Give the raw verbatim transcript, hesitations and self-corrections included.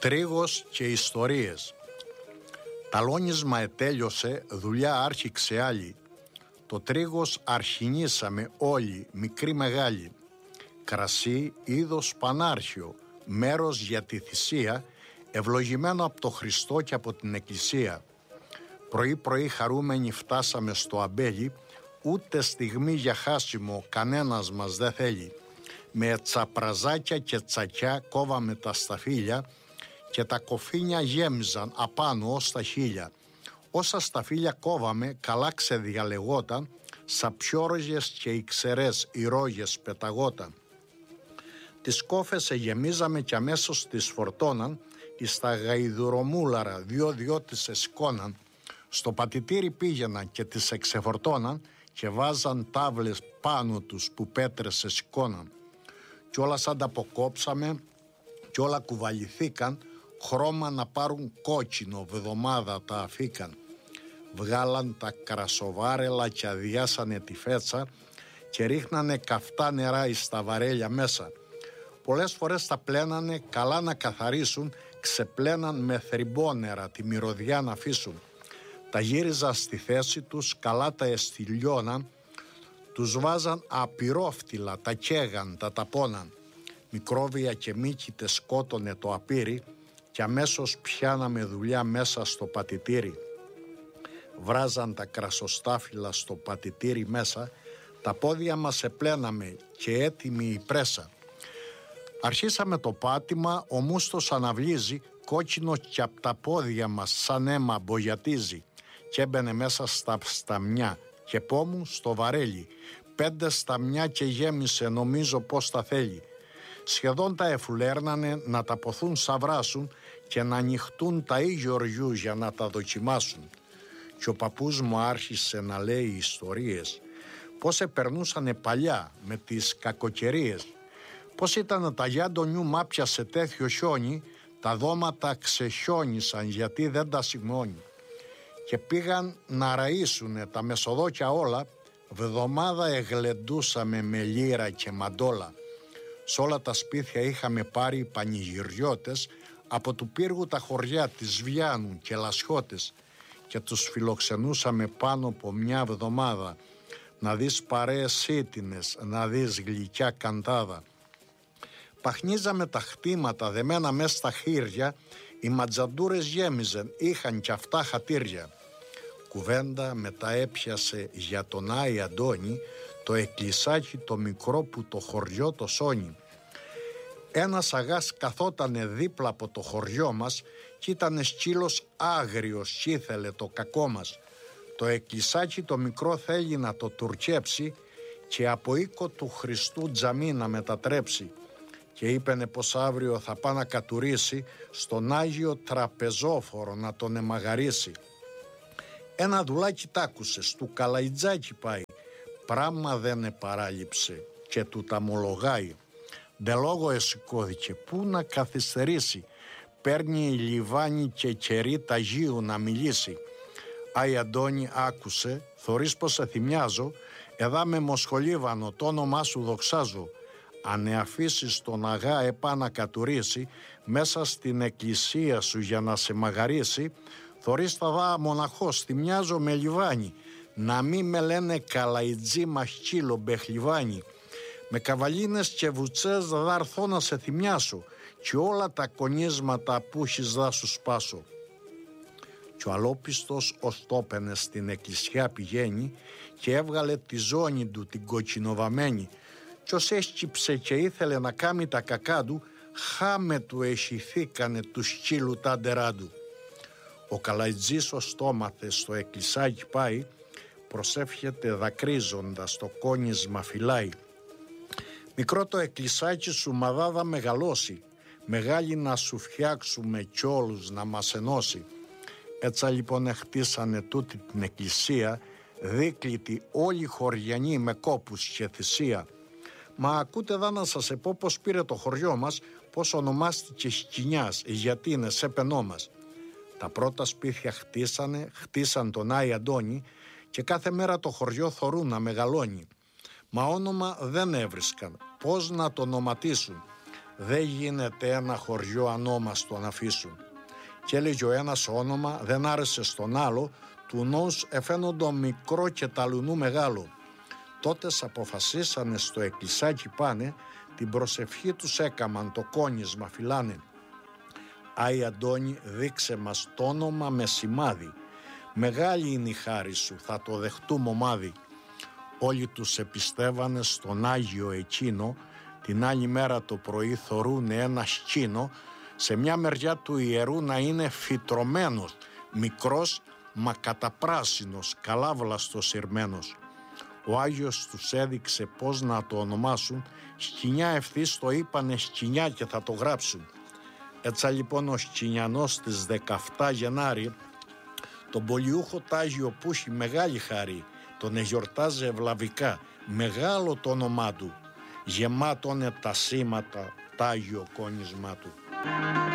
Τρίγος και ιστορίες. Ταλώνισμα ετέλειωσε, δουλειά άρχιξε άλλη. Το τρίγος αρχινήσαμε όλοι, μικροί μεγάλοι. Κρασί είδος πανάρχιο, μέρος για τη θυσία, ευλογημένο από το Χριστό και από την Εκκλησία. Πρωί πρωί χαρούμενοι φτάσαμε στο αμπέλι, ούτε στιγμή για χάσιμο κανένας μας δεν θέλει. Με τσαπραζάκια και τσακιά κόβαμε τα σταφύλια και τα κοφίνια γέμιζαν απάνω ως τα χείλια. Όσα σταφύλια κόβαμε καλά ξεδιαλεγόταν, σαπιόρογες και οι ξερές οι ρόγες πεταγόταν. Τις κόφες εγεμίζαμε κι αμέσως τις φορτώναν, εις τα γαϊδουρομούλαρα δυο-δυο τις εσκόναν. Στο πατητήρι πήγαιναν και τις εξεφορτώναν και βάζαν τάβλες πάνω τους που πέτρες εσκόναν. Κι όλα σαν τα αποκόψαμε κι όλα κουβαληθήκαν, χρώμα να πάρουν κόκκινο, βδομάδα τα αφήκαν. Βγάλαν τα κρασοβάρελα και αδειάσανε τη φέτσα και ρίχνανε καυτά νερά εις τα βαρέλια μέσα. Πολλές φορές τα πλένανε καλά να καθαρίσουν, ξεπλέναν με θρυμπόνερα τη μυρωδιά να αφήσουν. Τα γύριζαν στη θέση τους, καλά τα εστιλιώναν, τους βάζαν απειρόφτυλα, τα καίγαν, τα ταπώναν. Μικρόβια και μύκητες σκότωνε το απείρι και αμέσως πιάναμε δουλειά μέσα στο πατητήρι. Βράζαν τα κρασοστάφυλλα στο πατητήρι μέσα, τα πόδια μας επλέναμε και έτοιμη η πρέσα. Αρχίσαμε το πάτημα, ο μούστος αναβλύζει, κόκκινο κι απ' τα πόδια μας σαν αίμα μπογιατίζει και έμπαινε μέσα στα σταμιά και πόμου στο βαρέλι. Πέντε σταμιά και γέμισε, νομίζω πως τα θέλει. Σχεδόν τα εφουλέρνανε να τα ποθούν σαβράσουν και να ανοιχτούν τα ή Γεωργιού για να τα δοκιμάσουν. Και ο παππούς μου άρχισε να λέει ιστορίες. Πώς επερνούσανε παλιά με τις κακοκαιρίες. Πώς ήταν τα γιάντονιού μάπια σε τέτοιο χιόνι, τα δώματα ξεχιόνισαν γιατί δεν τα σημώνει. Και πήγαν να ραΐσουνε τα μεσοδόκια όλα, βδομάδα εγλεντούσαμε με λύρα και μαντόλα. Σ' όλα τα σπίτια είχαμε πάρει πανηγυριώτες, από του πύργου τα χωριά της Βιάνου και Λασιώτες και τους φιλοξενούσαμε πάνω από μια βδομάδα. Να δεις παρέες σύτινες, να δεις γλυκιά καντάδα. Παχνίζαμε τα χτήματα δεμένα μέσα στα χείρια, οι ματζαντούρες γέμιζαν, είχαν κι αυτά χατήρια. Κουβέντα μετά έπιασε για τον Άι Αντώνη, το εκκλησάκι το μικρό που το χωριό το σώνει. Ένας αγάς καθότανε δίπλα από το χωριό μας κι ήτανε σκύλος άγριος κι ήθελε το κακό μας. Το εκκλησάκι το μικρό θέλει να το τουρκέψει και από οίκο του Χριστού τζαμί να μετατρέψει. Και είπαινε πως αύριο θα πάει να κατουρίσει στον Άγιο Τραπεζόφορο να τον εμαγαρίσει. Ένα δουλάκι τ' άκουσε, στου Καλαϊτζάκι πάει, πράμα δεν επαράλειψε και του τα μολογάει. Ντε λόγο εσηκώθηκε, πού να καθυστερήσει, παίρνει η λιβάνι και κερί ταγίου να μιλήσει. Άι Αντώνη άκουσε, θωρείς πως σε θυμιάζω, εδά με Μοσχολίβανο το όνομά σου δοξάζω. Αν αφήσεις τον αγά επά να κατουρίσει μέσα στην εκκλησία σου για να σε μαγαρίσει, θωρείς θα δά μοναχός, θυμιάζω με λιβάνι, να μη με λένε Καλαϊτζή μαχκύλο μπεχλιβάνι. Με καβαλίνες και βουτσές θα έρθω να σε θυμιάσω και όλα τα κονίσματα που έχεις δά σου σπάσω. Κι ο αλόπιστος οστόπαινε στην εκκλησιά πηγαίνει και έβγαλε τη ζώνη του την κοτσινοβαμένη. Κι ως έσκυψε και ήθελε να κάνει τα κακά του, χάμε του εσχυθήκανε του σκύλου τα ντερά του. Ο Καλαϊτζής ο στόμαθε στο εκκλησάκι πάει, προσεύχεται δακρύζοντας το κόνισμα φυλάει. Μικρό το εκκλησάκι σου μαδάδα μεγαλώσει, μεγάλη να σου φτιάξουμε κι όλους να μας ενώσει. Έτσι λοιπόν εχτίσανε τούτη την εκκλησία, δίκλητη όλοι χωριανοί με κόπους και θυσία. Μα ακούτε δά να σας επώ πως πήρε το χωριό μας, πως ονομάστηκε Σκηνιάς, γιατί είναι σε πενό μας. Τα πρώτα σπίτια χτίσανε, χτίσαν τον Άι Αντώνη και κάθε μέρα το χωριό θωρούν να μεγαλώνει. Μα όνομα δεν έβρισκαν, πώς να το ονοματίσουν. δεν γίνεται ένα χωριό ανόμαστο να αφήσουν. Και έλεγε ο ένας όνομα, δεν άρεσε στον άλλο, του νους εφαίνοντο μικρό και ταλουνού μεγάλο. Τότε αποφασίσανε στο εκκλησάκι πάνε, την προσευχή τους έκαμαν, το κόνισμα φυλάνε. Άι Αντώνη, δείξε μας το όνομα με σημάδι, μεγάλη είναι η χάρη σου, θα το δεχτούμε ομάδι. Όλοι τους επιστεύανε στον Άγιο εκείνο, την άλλη μέρα το πρωί θωρούνε ένα σκήνο, σε μια μεριά του ιερού να είναι φυτρωμένος, μικρός μα καταπράσινος, καλάβλαστος σειρμένος. Ο Άγιος τους έδειξε πώς να το ονομάσουν, σκοινιά ευθύς το είπανε σκοινιά και θα το γράψουν. Έτσι λοιπόν ο σκοινιανός της δεκαεφτά Γενάρη, τον πολιούχο Τάγιο που έχει μεγάλη χαρή, τον εγιορτάζει ευλαβικά, μεγάλο το όνομά του, γεμάτο είναι τα σήματα Τάγιο κόνισμά του.